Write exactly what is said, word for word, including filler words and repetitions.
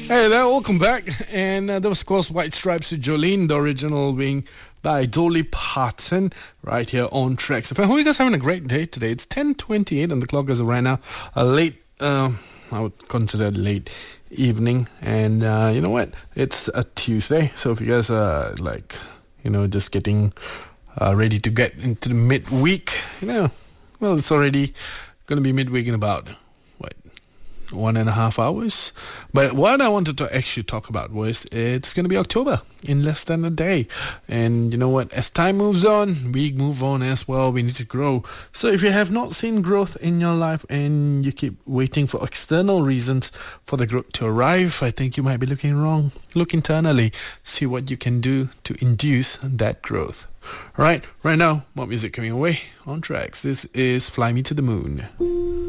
Hey there, welcome back. And uh, there was, of course, White Stripes with Jolene, the original being by Dolly Parton, right here on Tracks. I hope you guys are having a great day today. It's ten twenty-eight and the clock is right now a late, uh, I would consider it late evening. And uh, you know what? It's a Tuesday. So if you guys are like, you know, just getting uh, ready to get into the midweek, you know, well, it's already going to be midweek in about one and a half hours. But what I wanted to actually talk about was it's going to be October in less than a day. And you know what? As time moves on, we move on as well. We need to grow. So if you have not seen growth in your life and you keep waiting for external reasons for the growth to arrive, I think you might be looking wrong. Look internally. See what you can do to induce that growth. All right. Right now, more music coming away on Tracks. This is Fly Me to the Moon.